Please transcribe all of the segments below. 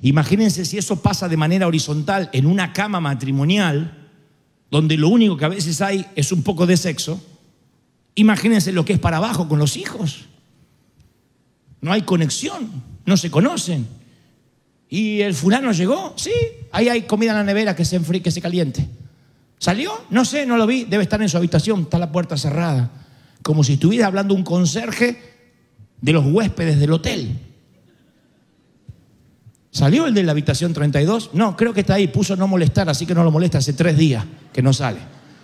Imagínense si eso pasa de manera horizontal en una cama matrimonial, donde lo único que a veces hay es un poco de sexo. Imagínense lo que es para abajo con los hijos. No hay conexión, no se conocen. ¿Y el fulano llegó? Sí, ahí hay comida en la nevera que se enfríe, que se caliente. ¿Salió? No sé, no lo vi, debe estar en su habitación, está la puerta cerrada. Como si estuviera hablando un conserje de los huéspedes del hotel. ¿Salió el de la habitación 32? No, creo que está ahí, puso no molestar, así que no lo molesta, hace 3 días que no sale.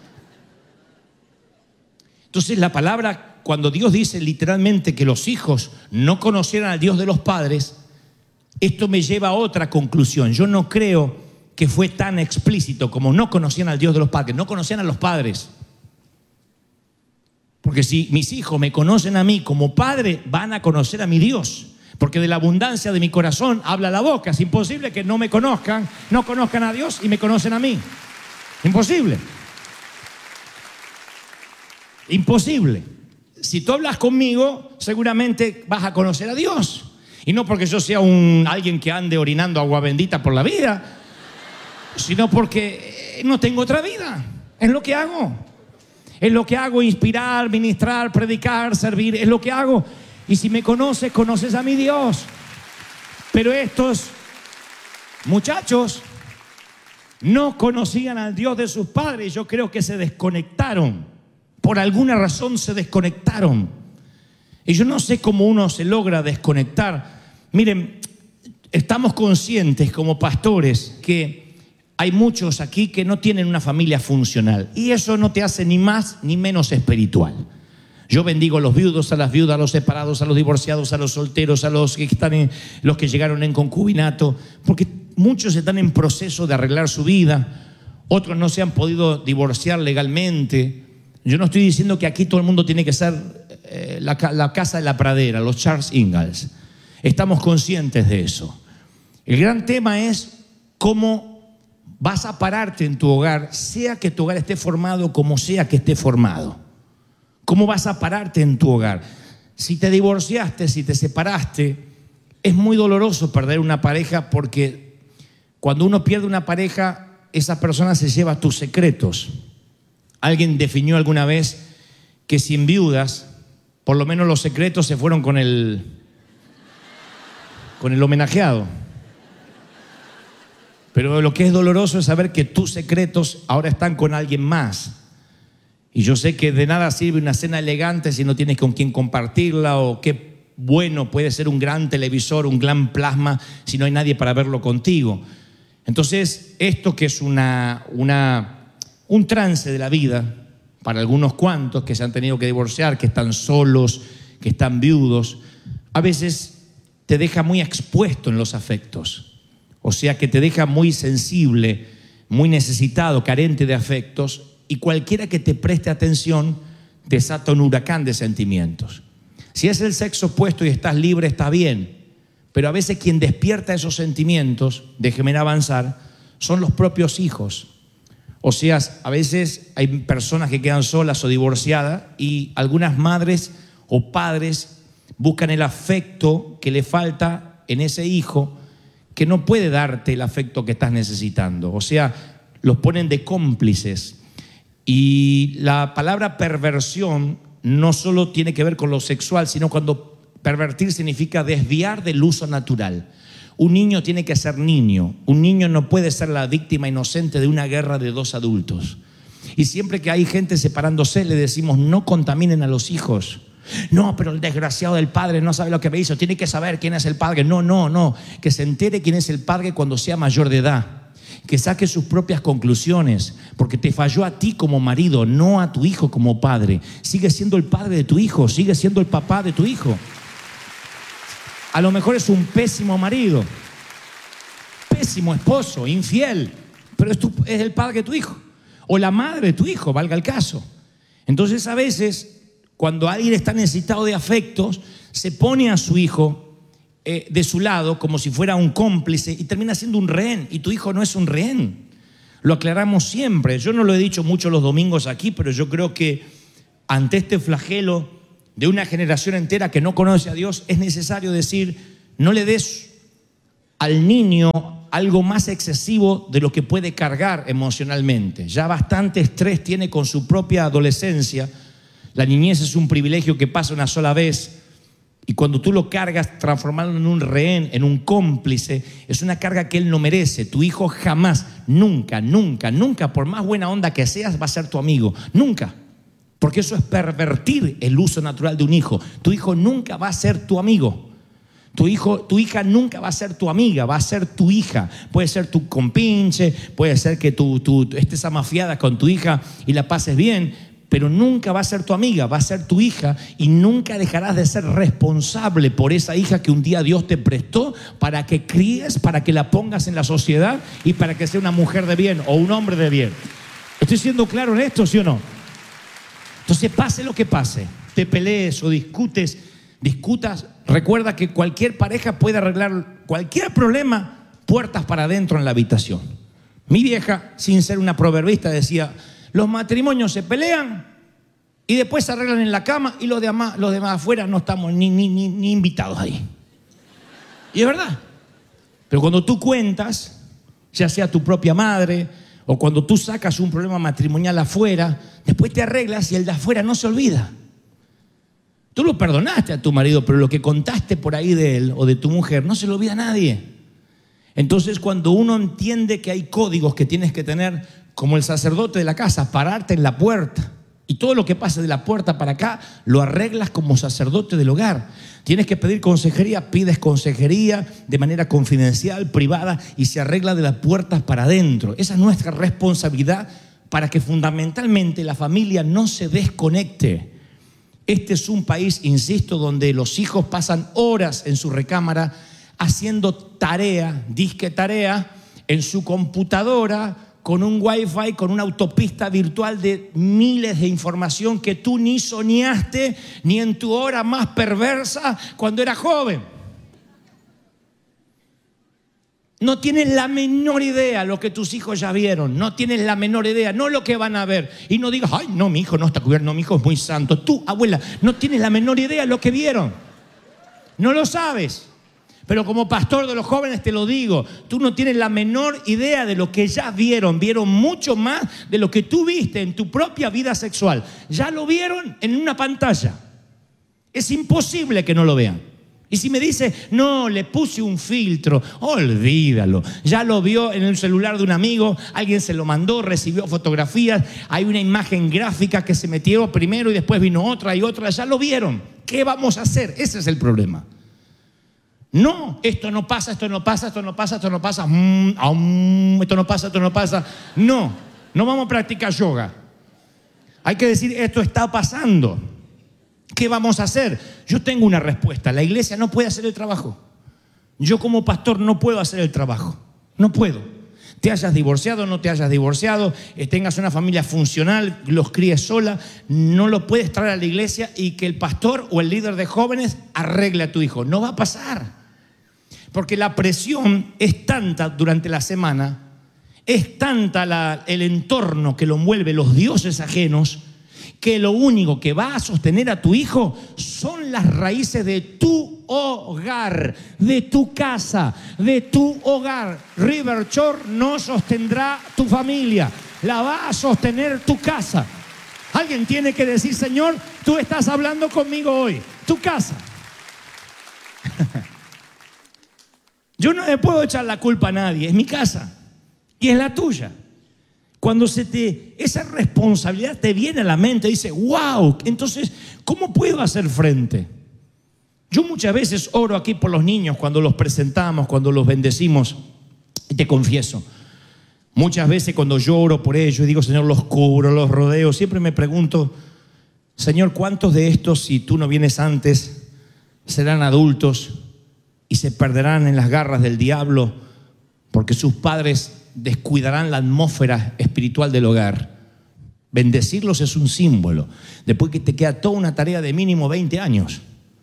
Entonces la palabra, cuando Dios dice literalmente que los hijos no conocieran al Dios de los padres, esto me lleva a otra conclusión. Yo no creo que fue tan explícito como no conocían al Dios de los padres, no conocían a los padres. Porque si mis hijos me conocen a mí como padre, van a conocer a mi Dios. Porque de la abundancia de mi corazón habla la boca. Es imposible que no me conozcan, no conozcan a Dios y me conocen a mí. Imposible. Imposible. Si tú hablas conmigo, seguramente vas a conocer a Dios. Y no porque yo sea alguien que ande orinando agua bendita por la vida, sino porque no tengo otra vida. Es lo que hago. Es lo que hago, inspirar, ministrar, predicar, servir. Es lo que hago. Y si me conoces, conoces a mi Dios. Pero estos muchachos no conocían al Dios de sus padres. Yo creo que se desconectaron. Por alguna razón se desconectaron. Y yo no sé cómo uno se logra desconectar. Miren, estamos conscientes como pastores que hay muchos aquí que no tienen una familia funcional. Y eso no te hace ni más ni menos espiritual. Yo bendigo a los viudos, a las viudas, a los separados, a los divorciados, a los solteros, a los que llegaron en concubinato, porque muchos están en proceso de arreglar su vida, otros no se han podido divorciar legalmente. Yo no estoy diciendo que aquí todo el mundo tiene que ser la casa de la pradera, los Charles Ingalls. Estamos conscientes de eso. El gran tema es cómo vas a pararte en tu hogar, sea que tu hogar esté formado como sea que esté formado. ¿Cómo vas a pararte en tu hogar? Si te divorciaste, si te separaste, es muy doloroso perder una pareja porque cuando uno pierde una pareja, esa persona se lleva tus secretos. Alguien definió alguna vez que sin viudas, por lo menos los secretos se fueron con el homenajeado. Pero lo que es doloroso es saber que tus secretos ahora están con alguien más. Y yo sé que de nada sirve una cena elegante si no tienes con quién compartirla, o qué bueno puede ser un gran televisor, un gran plasma, si no hay nadie para verlo contigo. Entonces, esto que es un trance de la vida, para algunos cuantos que se han tenido que divorciar, que están solos, que están viudos, a veces te deja muy expuesto en los afectos. O sea, que te deja muy sensible, muy necesitado, carente de afectos. Y cualquiera que te preste atención desata un huracán de sentimientos. Si es el sexo opuesto y estás libre, está bien. Pero a veces quien despierta esos sentimientos, déjeme avanzar, son los propios hijos. O sea, a veces hay personas que quedan solas o divorciadas y algunas madres o padres buscan el afecto que le falta en ese hijo que no puede darte el afecto que estás necesitando. O sea, los ponen de cómplices. Y la palabra perversión no solo tiene que ver con lo sexual, sino cuando pervertir significa desviar del uso natural. Un niño tiene que ser niño. Un niño no puede ser la víctima inocente de una guerra de 2 adultos. Y siempre que hay gente separándose, le decimos: no contaminen a los hijos. No, pero el desgraciado del padre no sabe lo que me hizo. Tiene que saber quién es el padre. No. Que se entere quién es el padre cuando sea mayor de edad. Que saque sus propias conclusiones, porque te falló a ti como marido, no a tu hijo como padre. Sigue siendo el padre de tu hijo, sigue siendo el papá de tu hijo. A lo mejor es un pésimo marido, pésimo esposo, infiel, pero es el padre de tu hijo, o la madre de tu hijo, valga el caso. Entonces a veces, cuando alguien está necesitado de afectos, se pone a su hijo de su lado como si fuera un cómplice y termina siendo un rehén, y tu hijo no es un rehén. Lo aclaramos siempre. Yo no lo he dicho mucho los domingos aquí, pero yo creo que ante este flagelo de una generación entera que no conoce a Dios, es necesario decir: no le des al niño algo más excesivo de lo que puede cargar emocionalmente. Ya bastante estrés tiene con su propia adolescencia. La niñez es un privilegio que pasa una sola vez. Y cuando tú lo cargas, transformarlo en un rehén, en un cómplice, es una carga que él no merece. Tu hijo jamás, nunca, por más buena onda que seas, va a ser tu amigo. Nunca. Porque eso es pervertir el uso natural de un hijo. Tu hijo nunca va a ser tu amigo. Tu hija nunca va a ser tu amiga, va a ser tu hija. Puede ser tu compinche, puede ser que tú estés amafiada con tu hija y la pases bien, pero nunca va a ser tu amiga, va a ser tu hija, y nunca dejarás de ser responsable por esa hija que un día Dios te prestó para que críes, para que la pongas en la sociedad y para que sea una mujer de bien o un hombre de bien. ¿Estoy siendo claro en esto, sí o no? Entonces, pase lo que pase, te pelees o discutas, recuerda que cualquier pareja puede arreglar cualquier problema puertas para adentro en la habitación. Mi vieja, sin ser una proverbista, decía: los matrimonios se pelean y después se arreglan en la cama, y los demás afuera no estamos ni invitados ahí. Y es verdad. Pero cuando tú cuentas, ya sea tu propia madre o cuando tú sacas un problema matrimonial afuera, después te arreglas y el de afuera no se olvida. Tú lo perdonaste a tu marido, pero lo que contaste por ahí de él o de tu mujer no se lo olvida a nadie. Entonces, cuando uno entiende que hay códigos que tienes que tener, como el sacerdote de la casa, pararte en la puerta, y todo lo que pase de la puerta para acá lo arreglas como sacerdote del hogar. Tienes que pedir consejería, pides consejería de manera confidencial, privada, y se arregla de las puertas para adentro. Esa es nuestra responsabilidad para que fundamentalmente la familia no se desconecte. Este es un país, insisto, donde los hijos pasan horas en su recámara haciendo tarea, disque tarea, en su computadora, con un wifi, con una autopista virtual de miles de información que tú ni soñaste ni en tu hora más perversa cuando eras joven. No tienes la menor idea lo que tus hijos ya vieron. No tienes la menor idea, no lo que van a ver. Y no digas: ay, no, mi hijo no está cubierto, no, mi hijo es muy santo. Tú, abuela, no tienes la menor idea lo que vieron. No lo sabes. Pero como pastor de los jóvenes te lo digo, tú no tienes la menor idea de lo que ya vieron. Vieron mucho más de lo que tú viste en tu propia vida sexual. Ya lo vieron en una pantalla. Es imposible que no lo vean. Y si me dice: no, le puse un filtro, olvídalo. Ya lo vio en el celular de un amigo, alguien se lo mandó, recibió fotografías, hay una imagen gráfica que se metió primero y después vino otra y otra. Ya lo vieron. ¿Qué vamos a hacer? Ese es el problema. No, esto no pasa, esto no pasa, esto no pasa, esto no pasa, esto no pasa, esto no pasa. No vamos a practicar yoga. Hay que decir: esto está pasando. ¿Qué vamos a hacer? Yo tengo una respuesta. La iglesia no puede hacer el trabajo. Yo como pastor no puedo hacer el trabajo. No puedo. Te hayas divorciado, no te hayas divorciado, tengas una familia funcional, los críes sola, no lo puedes traer a la iglesia y que el pastor o el líder de jóvenes arregle a tu hijo. No va a pasar. Porque la presión es tanta durante la semana, es tanta el entorno que lo envuelve, los dioses ajenos, que lo único que va a sostener a tu hijo son las raíces de tu hogar, de tu casa, de tu hogar. River Shore no sostendrá tu familia, la va a sostener tu casa. Alguien tiene que decir: Señor, tú estás hablando conmigo hoy, tu casa. Yo no le puedo echar la culpa a nadie, es mi casa y es la tuya. Cuando esa responsabilidad te viene a la mente, dice: wow, entonces, ¿cómo puedo hacer frente? Yo muchas veces oro aquí por los niños cuando los presentamos, cuando los bendecimos, y te confieso, muchas veces cuando yo oro por ellos, digo: Señor, los cubro, los rodeo, siempre me pregunto: Señor, ¿cuántos de estos, si tú no vienes antes, serán adultos y se perderán en las garras del diablo porque sus padres descuidarán la atmósfera espiritual del hogar? Bendecirlos es un símbolo. Después que te queda toda una tarea de mínimo 20 años.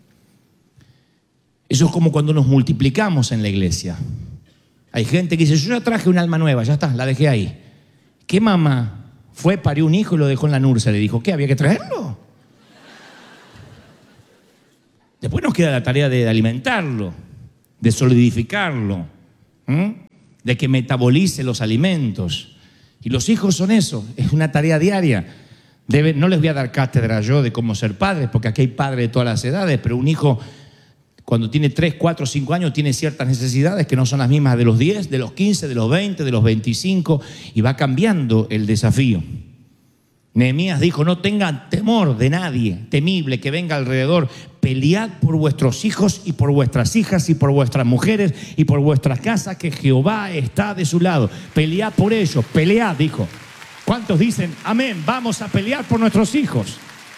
Eso es como cuando nos multiplicamos en la iglesia. Hay gente que dice: yo ya traje un alma nueva, ya está, la dejé ahí. ¿Qué mamá fue, parió un hijo y lo dejó en la nursery? Le dijo: ¿qué? ¿Había que traerlo? Después nos queda la tarea de alimentarlo, de solidificarlo, de que metabolice los alimentos. Y los hijos son eso, es una tarea diaria. No les voy a dar cátedra yo de cómo ser padres, porque aquí hay padres de todas las edades, pero un hijo cuando tiene 3, 4, 5 años tiene ciertas necesidades que no son las mismas de los 10, de los 15, de los 20, de los 25, y va cambiando el desafío. Nehemías dijo: no tengan temor de nadie temible que venga alrededor. Pelead por vuestros hijos y por vuestras hijas y por vuestras mujeres y por vuestras casas, que Jehová está de su lado. Pelead por ellos, pelead, dijo. ¿Cuántos dicen amén? Vamos a pelear por nuestros hijos.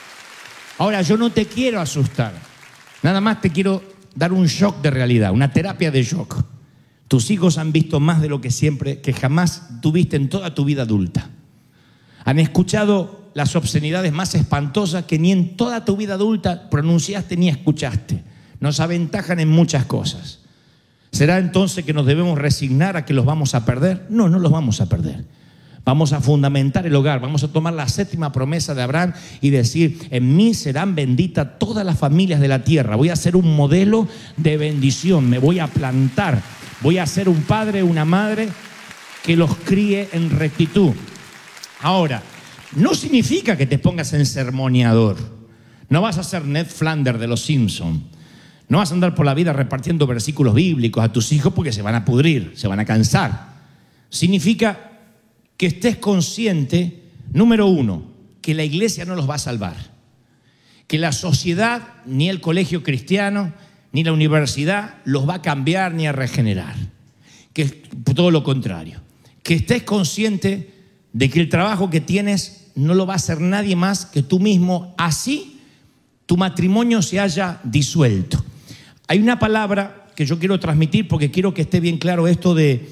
Ahora, yo no te quiero asustar. Nada más te quiero dar un shock de realidad, una terapia de shock. Tus hijos han visto más de lo que jamás tuviste en toda tu vida adulta. Han escuchado las obscenidades más espantosas que ni en toda tu vida adulta pronunciaste ni escuchaste. Nos aventajan en muchas cosas. ¿Será entonces que nos debemos resignar a que los vamos a perder? No, no los vamos a perder. Vamos a fundamentar el hogar, vamos a tomar la 7ª promesa de Abraham y decir: en mí serán benditas todas las familias de la tierra. Voy a ser un modelo de bendición, me voy a plantar, voy a ser un padre, una madre que los críe en rectitud. Ahora, no significa que te pongas en sermoneador. No vas a ser Ned Flanders de los Simpsons. No vas a andar por la vida repartiendo versículos bíblicos a tus hijos porque se van a pudrir, se van a cansar. Significa que estés consciente, número 1, que la iglesia no los va a salvar. Que la sociedad, ni el colegio cristiano, ni la universidad los va a cambiar ni a regenerar. Que todo lo contrario. Que estés consciente de que el trabajo que tienes no lo va a hacer nadie más que tú mismo, así tu matrimonio se haya disuelto. Hay una palabra que yo quiero transmitir porque quiero que esté bien claro esto de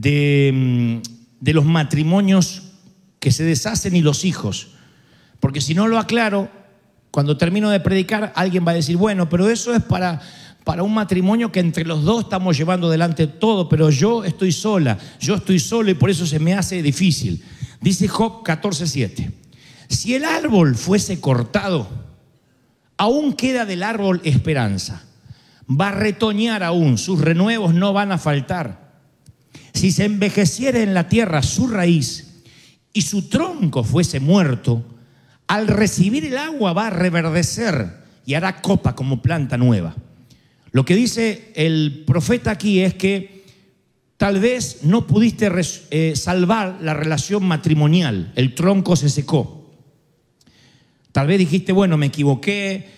los matrimonios que se deshacen y los hijos. Porque si no lo aclaro, cuando termino de predicar, alguien va a decir: bueno, pero eso es para un matrimonio que entre los dos estamos llevando adelante todo, pero yo estoy sola, yo estoy solo y por eso se me hace difícil. Dice Job 14:7: si el árbol fuese cortado, aún queda del árbol esperanza. Va a retoñar aún, sus renuevos no van a faltar. Si se envejeciera en la tierra su raíz y su tronco fuese muerto, al recibir el agua va a reverdecer y hará copa como planta nueva. Lo que dice el profeta aquí es que tal vez no pudiste salvar la relación matrimonial, el tronco se secó. Tal vez dijiste: bueno, me equivoqué,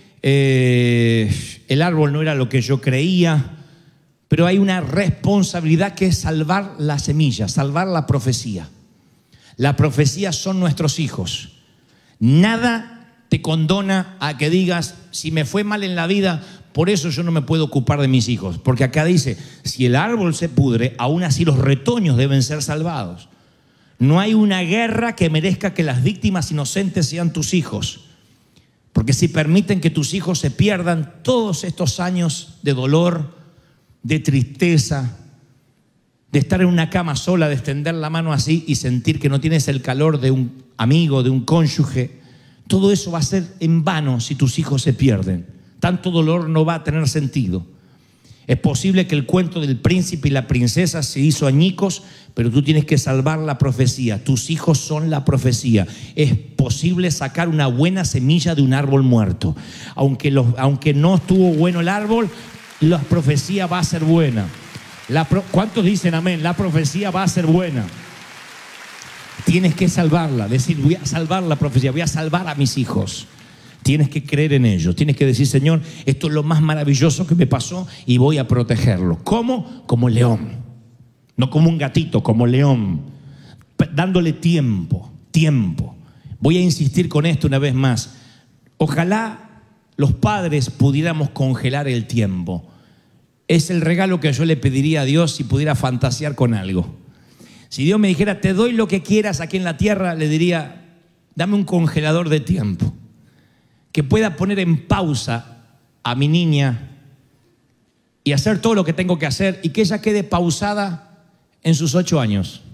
el árbol no era lo que yo creía. Pero hay una responsabilidad que es salvar la semilla, salvar la profecía. La profecía son nuestros hijos. Nada te condona a que digas: si me fue mal en la vida, por eso yo no me puedo ocupar de mis hijos. Porque acá dice: si el árbol se pudre, aún así los retoños deben ser salvados. No hay una guerra que merezca que las víctimas inocentes sean tus hijos. Porque si permiten que tus hijos se pierdan todos estos años de dolor, de tristeza, de estar en una cama sola, de extender la mano así y sentir que no tienes el calor de un amigo, de un cónyuge, todo eso va a ser en vano si tus hijos se pierden. Tanto dolor no va a tener sentido. Es posible que el cuento del príncipe y la princesa se hizo añicos, pero tú tienes que salvar la profecía. Tus hijos son la profecía. Es posible sacar una buena semilla de un árbol muerto. Aunque no estuvo bueno el árbol, la profecía va a ser buena. ¿Cuántos dicen amén? La profecía va a ser buena. Tienes que salvarla, decir: voy a salvar la profecía, voy a salvar a mis hijos. Tienes que creer en ellos, tienes que decir: Señor, esto es lo más maravilloso que me pasó y voy a protegerlo. ¿Cómo? Como león, no como un gatito, como león, dándole tiempo. Voy a insistir con esto una vez más. Ojalá los padres pudiéramos congelar el tiempo. Es el regalo que yo le pediría a Dios si pudiera fantasear con algo. Si Dios me dijera: te doy lo que quieras aquí en la tierra, le diría: dame un congelador de tiempo que pueda poner en pausa a mi niña y hacer todo lo que tengo que hacer y que ella quede pausada en sus 8 años.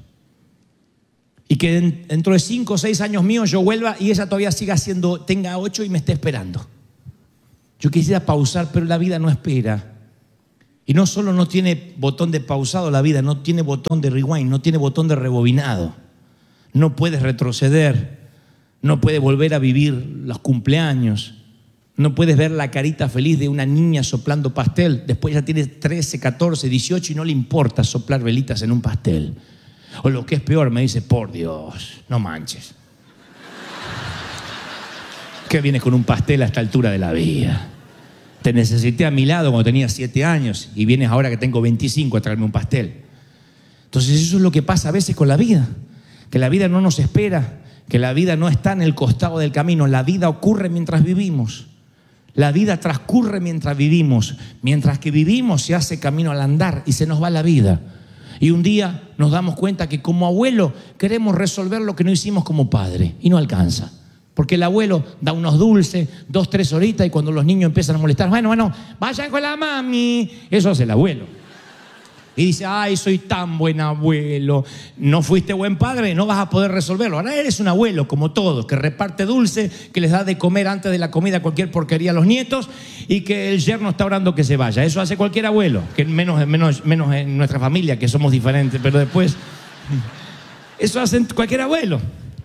Y que dentro de 5 o 6 años míos yo vuelva y ella todavía tenga 8 y me esté esperando. Yo quisiera pausar, pero la vida no espera. Y no solo no tiene botón de pausado la vida, no tiene botón de rewind, no tiene botón de rebobinado. No puedes retroceder, no puedes volver a vivir los cumpleaños, no puedes ver la carita feliz de una niña soplando pastel. Después ya tiene 13, 14, 18 y no le importa soplar velitas en un pastel. O lo que es peor, me dice, por Dios, no manches. ¿Qué vienes con un pastel a esta altura de la vida? Te necesité a mi lado cuando tenía 7 años y vienes ahora que tengo 25 a traerme un pastel. Entonces eso es lo que pasa a veces con la vida, que la vida no nos espera, que la vida no está en el costado del camino, la vida ocurre mientras vivimos. La vida transcurre mientras vivimos. Mientras que vivimos se hace camino al andar y se nos va la vida. Y un día nos damos cuenta que como abuelo queremos resolver lo que no hicimos como padre y no alcanza. Porque el abuelo da unos dulces, 2, 3 horitas y cuando los niños empiezan a molestar, bueno, vayan con la mami. Eso hace el abuelo. Y dice, ay, soy tan buen abuelo. No fuiste buen padre, no vas a poder resolverlo. Ahora eres un abuelo como todos, que reparte dulce, que les da de comer antes de la comida cualquier porquería a los nietos y que el yerno está orando que se vaya. Eso hace cualquier abuelo, que menos en nuestra familia, que somos diferentes, pero después eso hace cualquier abuelo.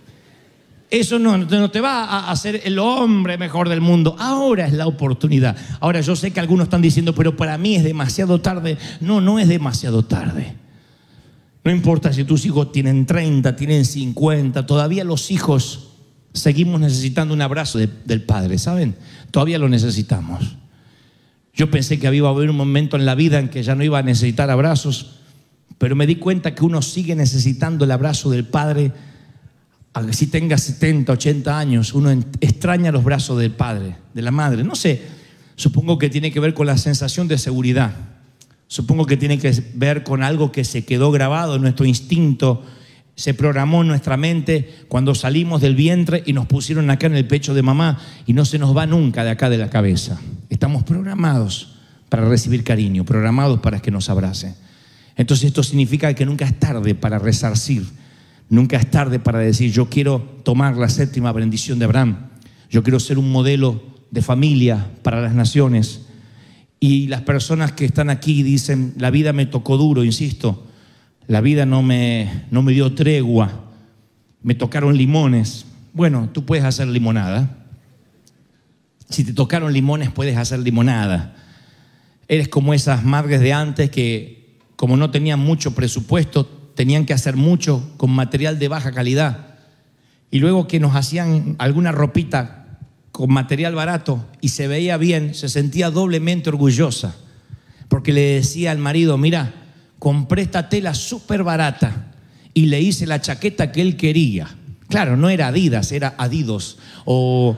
Eso no te va a hacer el hombre mejor del mundo. Ahora es la oportunidad. Ahora yo sé que algunos están diciendo, pero para mí es demasiado tarde. No es demasiado tarde. No importa si tus hijos tienen 30, tienen 50. Todavía los hijos seguimos necesitando un abrazo del padre, ¿saben? Todavía lo necesitamos. Yo pensé que iba a haber un momento en la vida en que ya no iba a necesitar abrazos, pero me di cuenta que uno sigue necesitando el abrazo del padre. Si tenga 70, 80 años, uno extraña los brazos del padre, de la madre. No sé, supongo que tiene que ver con la sensación de seguridad. Supongo que tiene que ver con algo que se quedó grabado en nuestro instinto, se programó en nuestra mente cuando salimos del vientre y nos pusieron acá en el pecho de mamá y no se nos va nunca de acá de la cabeza. Estamos programados para recibir cariño, programados para que nos abrace. Entonces esto significa que nunca es tarde para resarcir. Nunca es tarde para decir, yo quiero tomar la 7ª bendición de Abraham. Yo quiero ser un modelo de familia para las naciones. Y las personas que están aquí dicen, la vida me tocó duro, insisto. La vida no me dio tregua. Me tocaron limones. Bueno, tú puedes hacer limonada. Si te tocaron limones, puedes hacer limonada. Eres como esas madres de antes que, como no tenían mucho presupuesto, tenían que hacer mucho con material de baja calidad. Y luego que nos hacían alguna ropita con material barato y se veía bien, se sentía doblemente orgullosa. Porque le decía al marido, mira, compré esta tela súper barata y le hice la chaqueta que él quería. Claro, no era Adidas, era Adidas. O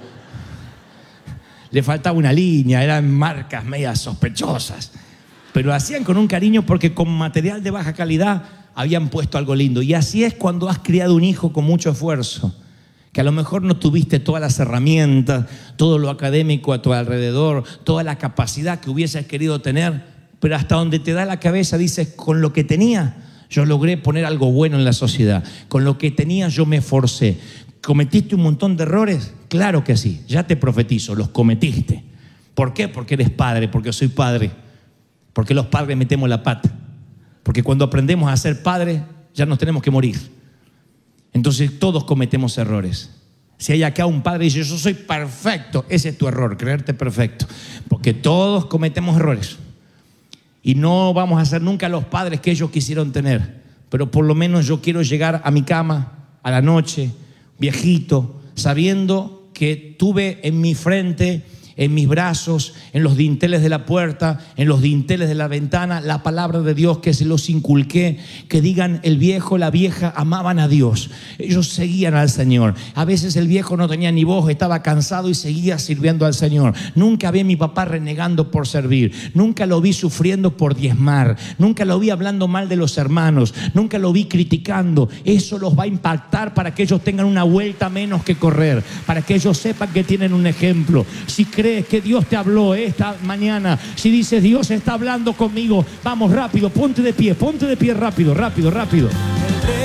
le faltaba una línea, eran marcas medias sospechosas. Pero hacían con un cariño porque con material de baja calidad habían puesto algo lindo. Y así es cuando has criado un hijo con mucho esfuerzo, que a lo mejor no tuviste todas las herramientas, todo lo académico a tu alrededor, toda la capacidad que hubieses querido tener, pero hasta donde te da la cabeza dices, con lo que tenía, yo logré poner algo bueno en la sociedad. Con lo que tenía yo me esforcé. ¿Cometiste un montón de errores? Claro que sí, ya te profetizo, los cometiste. ¿Por qué? Porque eres padre, porque soy padre. Porque los padres metemos la pata. Porque cuando aprendemos a ser padres, ya nos tenemos que morir. Entonces todos cometemos errores. Si hay acá un padre y dice, yo soy perfecto, ese es tu error, creerte perfecto. Porque todos cometemos errores. Y no vamos a ser nunca los padres que ellos quisieron tener. Pero por lo menos yo quiero llegar a mi cama, a la noche, viejito, sabiendo que tuve en mi frente, en mis brazos, en los dinteles de la puerta, en los dinteles de la ventana, la palabra de Dios, que se los inculqué, que digan el viejo, la vieja amaban a Dios, ellos seguían al Señor. A veces el viejo no tenía ni voz, estaba cansado y seguía sirviendo al Señor. Nunca vi a mi papá renegando por servir, nunca lo vi sufriendo por diezmar, nunca lo vi hablando mal de los hermanos, nunca lo vi criticando. Eso los va a impactar para que ellos tengan una vuelta menos que correr, para que ellos sepan que tienen un ejemplo. Si crees que Dios te habló esta mañana, si dices Dios está hablando conmigo, vamos rápido, ponte de pie rápido.